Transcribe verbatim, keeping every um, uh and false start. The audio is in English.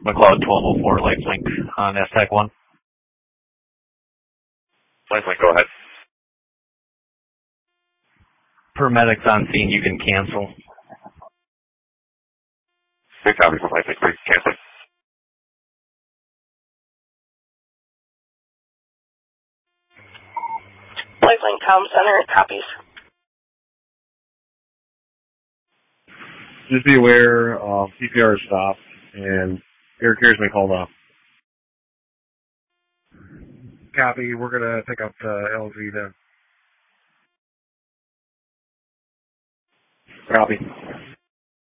McLeod twelve oh four Lifelink on S TAC one. Lifelink, go ahead. Paramedics on scene, you can cancel. Big copy from Lifelink, please cancel. Lifelink Comm Center copies. Just be aware, uh, C P R is stopped, and air carriers may called off. Copy. We're going to pick up the L Z then. Copy.